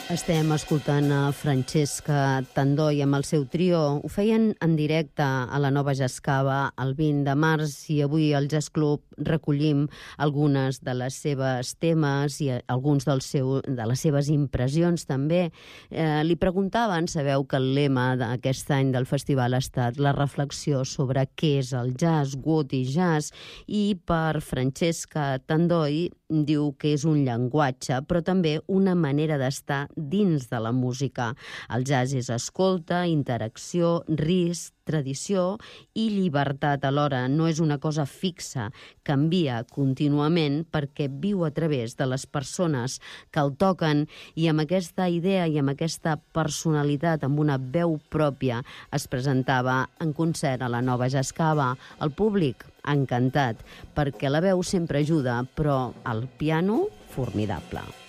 Estem escoltant a Francesca Tandoi amb el seu trio. Ho feien en directe a la Nova Jazz Cava el 20 de març i avui al Jazz Club recollim algunes de les seves temes i alguns de les seves impressions també. Li preguntaven, sabeu que el lema d'aquest any del festival ha estat la reflexió sobre què és el jazz, what is jazz, i per Francesca Tandoi diu que és un llenguatge, però també una manera d'estar dins de la música. El jazz és escolta, interacció, risc, tradició i llibertat alhora. No és una cosa fixa, canvia contínuament perquè viu a través de les persones que el toquen, i amb aquesta idea i amb aquesta personalitat, amb una veu pròpia, es presentava en concert a la Nova Jazz Cava. El públic encantat, perquè la veu sempre ajuda, però el piano, formidable.